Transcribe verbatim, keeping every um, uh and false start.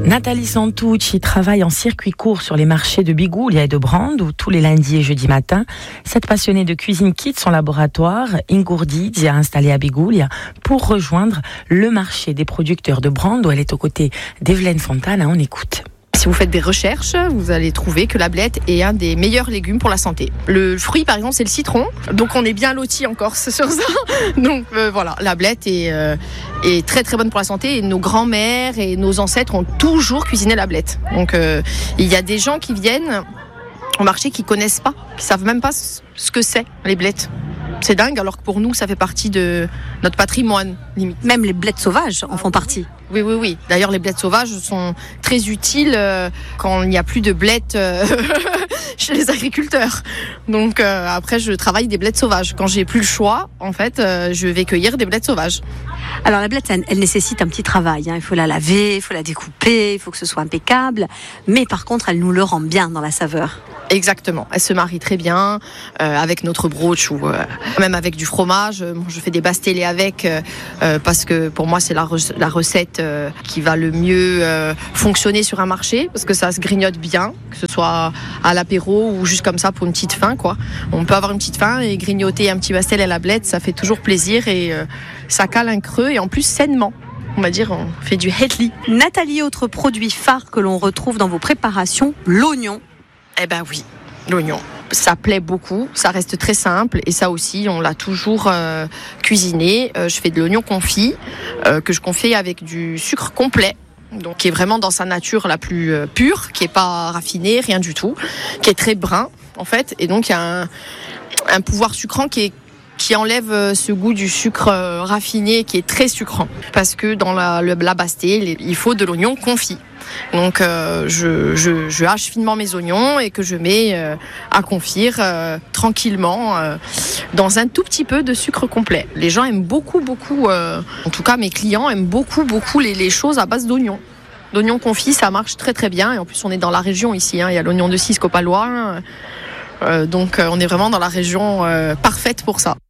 Nathalie Santucci travaille en circuit court sur les marchés de Bigoulia et de Brando tous les lundis et jeudis matin. Cette passionnée de cuisine quitte son laboratoire, Ingurdi, installé à Bigoulia, pour rejoindre le marché des producteurs de Brando. Elle est aux côtés d'Evelyne Fontana. On écoute. Si vous faites des recherches, vous allez trouver que la blette est un des meilleurs légumes pour la santé. Le fruit, par exemple, c'est le citron. Donc, on est bien lotis en Corse sur ça. Donc, euh, voilà, la blette est, euh, est très, très bonne pour la santé. Et nos grands-mères et nos ancêtres ont toujours cuisiné la blette. Donc, euh, il y a des gens qui viennent au marché qui connaissent pas, qui savent même pas ce que c'est, les blettes. C'est dingue, alors que pour nous, ça fait partie de notre patrimoine, limite. Même les blettes sauvages en font partie. Oui, oui, oui. D'ailleurs, les blettes sauvages sont très utiles euh, quand il n'y a plus de blettes euh, chez les agriculteurs. Donc euh, après, je travaille des blettes sauvages. Quand j'ai plus le choix, en fait, euh, je vais cueillir des blettes sauvages. Alors la blette, elle, elle nécessite un petit travail. Hein. Il faut la laver, il faut la découper, il faut que ce soit impeccable. Mais par contre, elle nous le rend bien dans la saveur. Exactement. Elle se marie très bien euh, avec notre brooch ou euh, même avec du fromage. Bon, je fais des bastellés avec euh, parce que pour moi, c'est la, re- la recette euh, qui va le mieux euh, fonctionner sur un marché parce que ça se grignote bien, que ce soit à l'apéro ou juste comme ça pour une petite faim, quoi. On peut avoir une petite faim et grignoter un petit bastel à la blette, ça fait toujours plaisir et euh, ça cale un creux et en plus sainement. On va dire, on fait du hetli. Nathalie, autre produit phare que l'on retrouve dans vos préparations, l'oignon. Eh ben oui, l'oignon. Ça plaît beaucoup, ça reste très simple et ça aussi, on l'a toujours euh, cuisiné. Euh, je fais de l'oignon confit euh, que je confie avec du sucre complet. Donc, qui est vraiment dans sa nature la plus euh, pure, qui est pas raffiné, rien du tout, qui est très brun en fait. Et donc, il y a un, un pouvoir sucrant qui est qui enlève ce goût du sucre raffiné qui est très sucrant. Parce que dans la, le, la bastée, il faut de l'oignon confit. Donc euh, je, je, je hache finement mes oignons et que je mets euh, à confire euh, tranquillement euh, dans un tout petit peu de sucre complet. Les gens aiment beaucoup, beaucoup, euh, en tout cas mes clients aiment beaucoup, beaucoup les, les choses à base d'oignons. L'oignon confit, ça marche très très bien. Et en plus, on est dans la région ici, hein. Il y a l'oignon de Cisque au Palois. Euh, donc euh, on est vraiment dans la région euh, parfaite pour ça.